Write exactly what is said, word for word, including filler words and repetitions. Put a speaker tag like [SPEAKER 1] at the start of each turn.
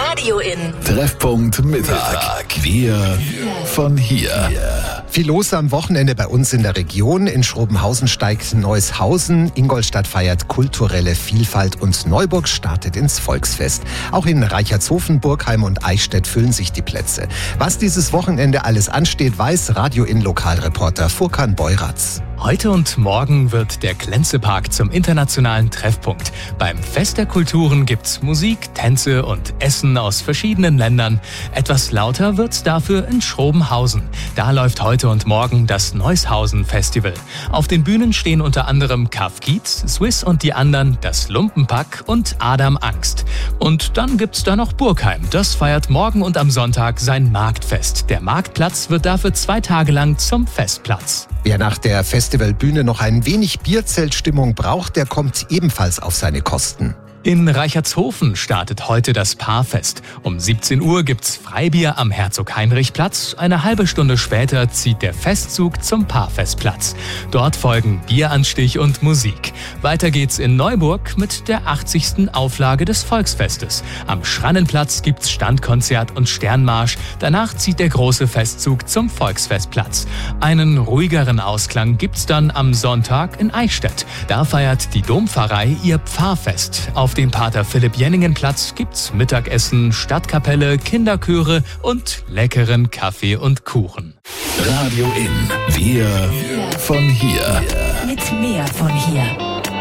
[SPEAKER 1] Radio in
[SPEAKER 2] Treffpunkt Mittag. Wir von hier.
[SPEAKER 3] Viel los am Wochenende bei uns in der Region. In Schrobenhausen steigt Neushausen, Ingolstadt feiert kulturelle Vielfalt und Neuburg startet ins Volksfest. Auch in Reichertshofen, Burgheim und Eichstätt füllen sich die Plätze. Was dieses Wochenende alles ansteht, weiß Radio in Lokalreporter Furkan Beuratz.
[SPEAKER 4] Heute und morgen wird der Klenze-Park zum internationalen Treffpunkt. Beim Fest der Kulturen gibt's Musik, Tänze und Essen aus verschiedenen Ländern. Etwas lauter wird's dafür in Schrobenhausen. Da läuft heute und morgen das Neushausen-Festival. Auf den Bühnen stehen unter anderem Kaf Kiez, Swiss und die anderen, das Lumpenpack und Adam Angst. Und dann gibt's da noch Burgheim. Das feiert morgen und am Sonntag sein Marktfest. Der Marktplatz wird dafür zwei Tage lang zum Festplatz.
[SPEAKER 3] Wer nach der Festivalbühne noch ein wenig Bierzeltstimmung braucht, der kommt ebenfalls auf seine Kosten.
[SPEAKER 4] In Reichertshofen startet heute das Paarfest. Um siebzehn Uhr gibt's Freibier am Herzog-Heinrich-Platz. Eine halbe Stunde später zieht der Festzug zum Paarfestplatz. Dort folgen Bieranstich und Musik. Weiter geht's in Neuburg mit der achtzigsten Auflage des Volksfestes. Am Schrannenplatz gibt's Standkonzert und Sternmarsch. Danach zieht der große Festzug zum Volksfestplatz. Einen ruhigeren Ausklang gibt's dann am Sonntag in Eichstätt. Da feiert die Dompfarrei ihr Pfarrfest. Auf dem Pater Philipp-Jenningen-Platz gibt's Mittagessen, Stadtkapelle, Kinderchöre und leckeren Kaffee und Kuchen.
[SPEAKER 2] Radio in. Wir von hier.
[SPEAKER 1] mit mehr von hier.